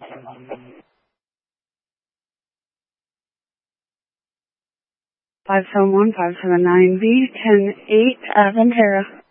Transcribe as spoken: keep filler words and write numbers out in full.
five seven one five seven nine B, ten eight, Ventura.